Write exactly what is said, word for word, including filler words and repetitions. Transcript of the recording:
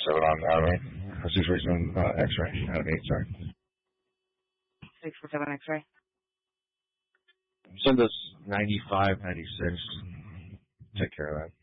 seven on out of eight. Or six four seven uh, X-ray out of eight. Sorry. Six four seven X-ray. Send us ninety-five, ninety-six. Take care of that.